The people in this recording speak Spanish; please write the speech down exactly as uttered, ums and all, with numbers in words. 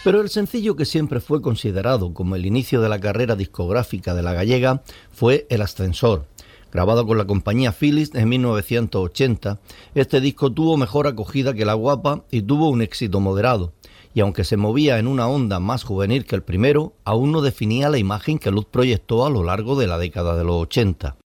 Pero el sencillo que siempre fue considerado como el inicio de la carrera discográfica de la gallega fue El Ascensor. Grabado con la compañía Philips en mil novecientos ochenta, este disco tuvo mejor acogida que La Guapa y tuvo un éxito moderado. Y aunque se movía en una onda más juvenil que el primero, aún no definía la imagen que Luz proyectó a lo largo de la década de los ochenta.